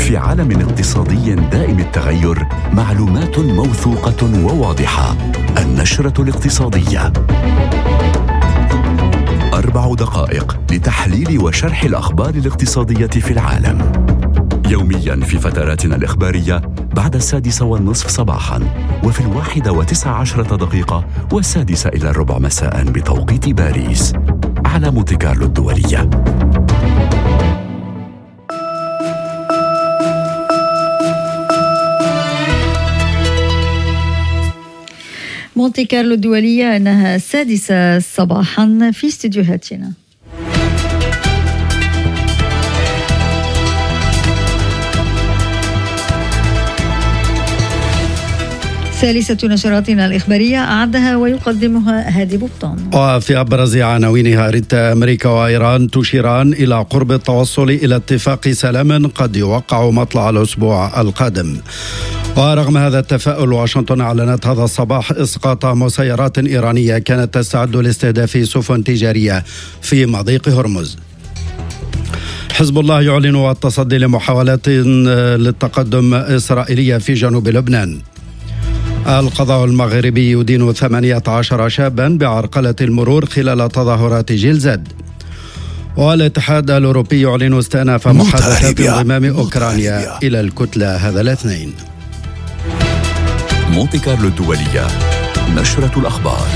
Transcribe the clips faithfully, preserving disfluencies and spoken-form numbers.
في عالم اقتصادي دائم التغير، معلومات موثوقة وواضحة. النشرة الاقتصادية، أربع دقائق لتحليل وشرح الأخبار الاقتصادية في العالم، يومياً في فتراتنا الإخبارية بعد السادسة والنصف صباحاً، وفي الواحدة وتسع عشرة دقيقة والسادسة إلى الربع مساءً بتوقيت باريس، على مونتي كارلو الدولية. مونتي كارلو الدولية أنها السادسة صباحاً في استديوهاتنا. ثالثة نشراتنا الإخبارية أعدها ويقدمها هادي بوطان. وفي أبرز عناوينها: ريت أمريكا وإيران تشيران إلى قرب التوصل إلى اتفاق سلام قد يوقع مطلع الأسبوع القادم. ورغم هذا التفاؤل، واشنطن أعلنت هذا الصباح إسقاط مسيرات إيرانية كانت تستعد لاستهداف سفن تجارية في مضيق هرمز. حزب الله يعلن التصدي لمحاولات للتقدم إسرائيلية في جنوب لبنان. القضاء المغربي يدين ثمانية عشر شابا بعرقلة المرور خلال تظاهرات جيل-زد. والاتحاد الأوروبي يعلن استئناف محادثات انضمام أوكرانيا إلى الكتلة هذا الاثنين. مونتي كارلو الدولية، نشرة الأخبار.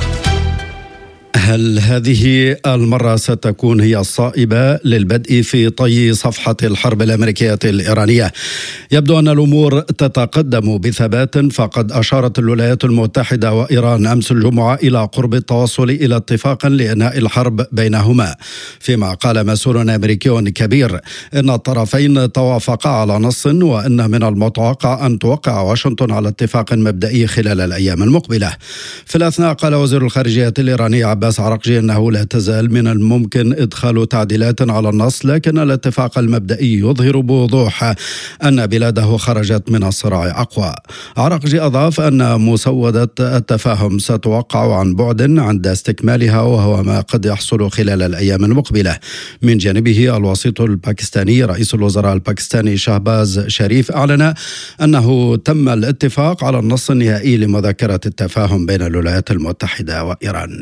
هل هذه المرة ستكون هي الصائبة للبدء في طي صفحة الحرب الأمريكية الإيرانية؟ يبدو أن الأمور تتقدم بثبات، فقد أشارت الولايات المتحدة وإيران أمس الجمعة إلى قرب التوصل إلى اتفاق لإنهاء الحرب بينهما، فيما قال مسؤول أمريكي كبير إن الطرفين توافقا على نص، وإن من المتوقع أن توقع واشنطن على اتفاق مبدئي خلال الأيام المقبلة. في الأثناء قال وزير الخارجية الإيراني عباس عراقجي أنه لا تزال من الممكن إدخال تعديلات على النص، لكن الاتفاق المبدئي يظهر بوضوح أن بلاده خرجت من الصراع أقوى. عراقجي أضاف أن مسودة التفاهم ستوقع عن بعد عند استكمالها، وهو ما قد يحصل خلال الأيام المقبلة. من جانبه الوسيط الباكستاني رئيس الوزراء الباكستاني شهباز شريف أعلن أنه تم الاتفاق على النص النهائي لمذكرة التفاهم بين الولايات المتحدة وإيران.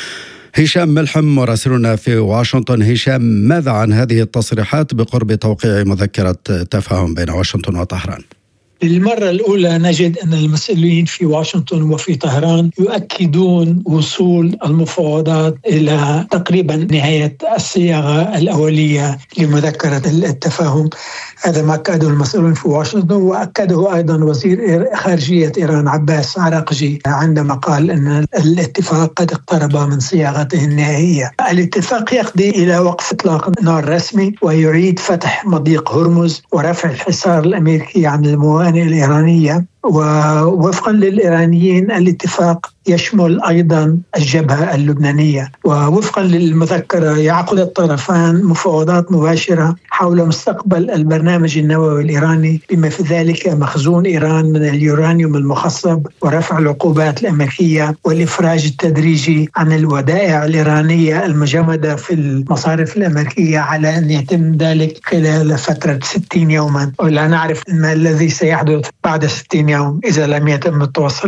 هشام ملحم مراسلنا في واشنطن. هشام، ماذا عن هذه التصريحات بقرب توقيع مذكرة تفاهم بين واشنطن وطهران؟ للمرة الأولى نجد أن المسؤولين في واشنطن وفي طهران يؤكدون وصول المفاوضات إلى تقريبا نهاية الصياغة الأولية لمذكرة التفاهم. هذا ما أكده المسؤولين في واشنطن، وأكده أيضا وزير خارجية إيران عباس عراقجي عندما قال أن الاتفاق قد اقترب من صياغته النهائية. الاتفاق يقضي إلى وقف إطلاق نار رسمي، ويعيد فتح مضيق هرمز ورفع الحصار الأمريكي عن الموانئ الإيرانية. ووفقا للإيرانيين الاتفاق يشمل أيضا الجبهة اللبنانية. ووفقا للمذكرة يعقد الطرفان مفاوضات مباشرة حول مستقبل البرنامج النووي الإيراني، بما في ذلك مخزون إيران من اليورانيوم المخصب، ورفع العقوبات الأمريكية، والإفراج التدريجي عن الودائع الإيرانية المجمدة في المصارف الأمريكية، على أن يتم ذلك خلال فترة ستين يوما. ولا نعرف ما الذي سيحدث بعد ستين يوم إذا لم يتم التوصل